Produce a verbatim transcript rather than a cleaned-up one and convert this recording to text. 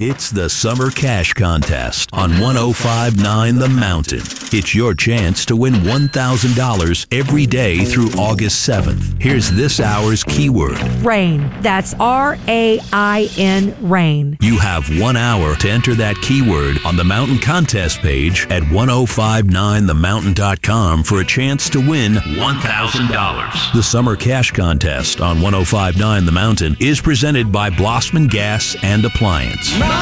It's the Summer Cash Contest on one oh five point nine The Mountain. It's your chance to win one thousand dollars every day through August seventh. Here's this hour's keyword. Rain. That's R A I N, rain. You have one hour to enter that keyword on the Mountain Contest page at ten fifty-nine the mountain dot com for a chance to win one thousand dollars. The Summer Cash Contest on ten fifty-nine The Mountain is presented by Blossman Gas and Appliance.